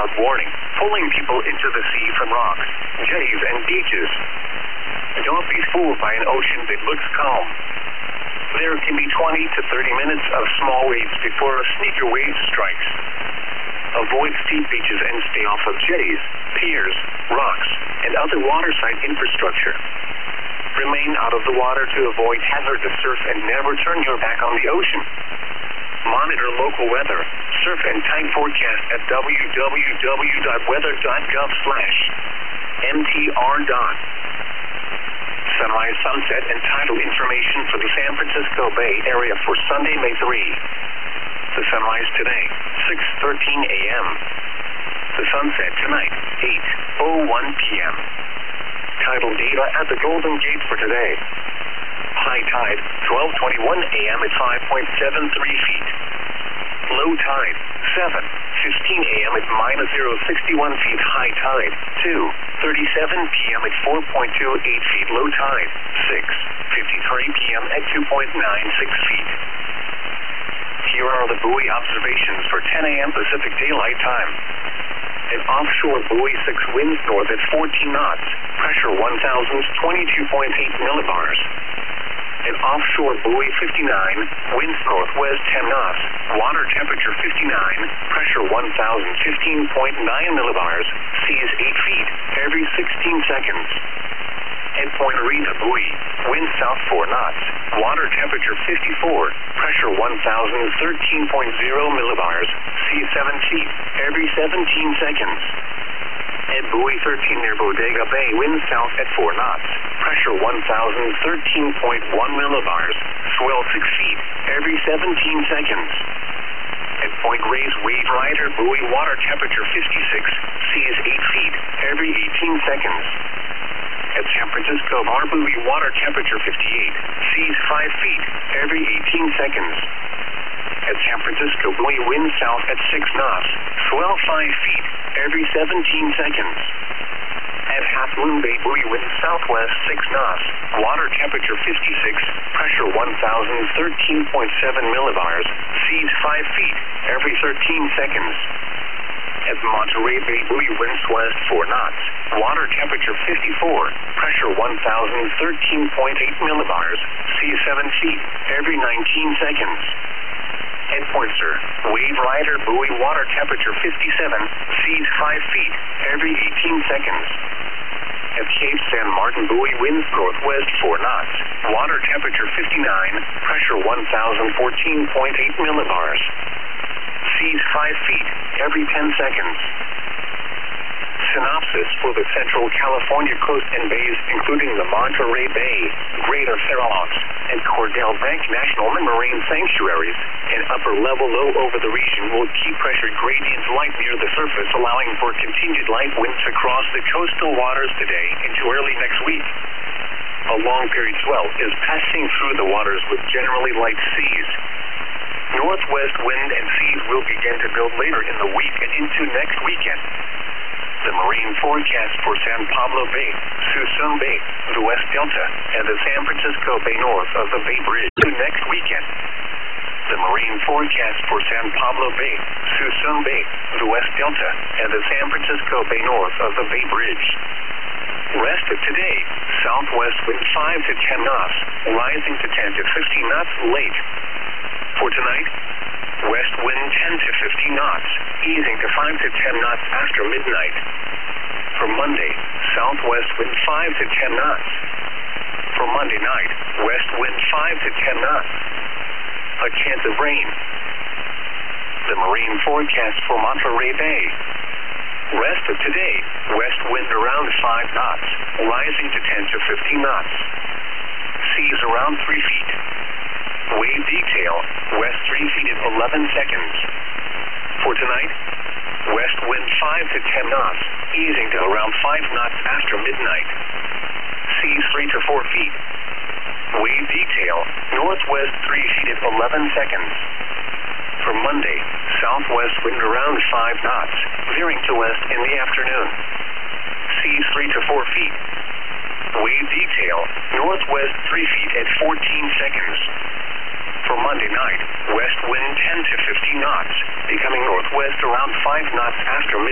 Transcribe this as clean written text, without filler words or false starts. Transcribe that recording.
without warning, pulling people into the sea from rocks, jetties, and beaches. Don't be fooled by an ocean that looks calm. There can be 20 to 30 minutes of small waves before a sneaker wave strikes. Avoid steep beaches and stay off of jetties, piers, rocks, and other waterside infrastructure. Remain out of the water to avoid hazardous surf and never turn your back on the ocean. Monitor local weather, surf and time forecast at www.weather.gov/mtr. Sunrise, sunset, and tidal information for the San Francisco Bay Area for Sunday, May 3. The sunrise today, 6:13 a.m. The sunset tonight, 8:01 p.m. Tidal data at the Golden Gate for today. High tide, 12:21 a.m. at 5.73 feet. Low tide, 7:15 a.m. at -0.61 feet. High tide, 2:37 p.m. at 4.28 feet. Low tide, 6:53 p.m. at 2.96 feet. Here are the buoy observations for 10 a.m. Pacific Daylight Time. An offshore buoy 6 winds north at 14 knots, pressure 1,022.8 millibars. An offshore buoy 59, winds northwest 10 knots, water temperature 59, pressure 1,015.9 millibars, seas 8 feet every 16 seconds. At Point Rita buoy, wind south 4 knots, water temperature 54, pressure 1,013.0 millibars, sea 7 feet every 17 seconds. At buoy 13 near Bodega Bay, wind south at 4 knots, pressure 1,013.1 millibars, swell 6 feet every 17 seconds. At Point Reyes Wave Rider buoy, water temperature 56, seas 8 feet every 18 seconds. At San Francisco Bar buoy, water temperature 58, seas 5 feet every 18 seconds. At San Francisco buoy, wind south at 6 knots, swell 5 feet every 17 seconds. At Half Moon Bay buoy, wind southwest 6 knots, water temperature 56, pressure 1,013.7 millibars, seas 5 feet every 13 seconds. At Monterey Bay buoy, winds west 4 knots, water temperature 54, pressure 1,013.8 millibars, seas 7 feet every 19 seconds. At Pointer, Wave Rider buoy, water temperature 57, seas 5 feet every 18 seconds. At Cape San Martin buoy, winds northwest 4 knots, water temperature 59, pressure 1,014.8 millibars. Seas 5 feet every 10 seconds. Synopsis for the Central California coast and bays, including the Monterey Bay, Greater Fair Oaks, and Cordell Bank National Marine Sanctuaries. An upper-level low over the region will keep pressure gradients light near the surface, allowing for continued light winds across the coastal waters today into early next week. A long-period swell is passing through the waters with generally light seas. Northwest wind and seas will begin to build later in the week and into next weekend. The marine forecast for San Pablo Bay, Suisun Bay, the West Delta, and the San Francisco Bay north of the Bay Bridge to next weekend. The marine forecast for San Pablo Bay, Suisun Bay, the West Delta, and the San Francisco Bay north of the Bay Bridge. Rest of today, southwest wind 5 to 10 knots, rising to 10 to 15 knots late. For tonight, west wind 10 to 15 knots, easing to 5 to 10 knots after midnight. For Monday, southwest wind 5 to 10 knots. For Monday night, west wind 5 to 10 knots. A chance of rain. The marine forecast for Monterey Bay. Rest of today, west wind around 5 knots, rising to 10 to 15 knots. Seas around 3 feet. Wave detail, west 3 feet at 11 seconds. For tonight, west wind 5 to 10 knots, easing to around 5 knots after midnight. Seas 3 to 4 feet. Wave detail, northwest 3 feet at 11 seconds. For Monday, southwest wind around 5 knots, veering to west in the afternoon. Seas 3 to 4 feet. Wave detail, northwest 3 feet at 14 seconds. For Monday night, west wind 10 to 15 knots, becoming northwest around 5 knots after midnight.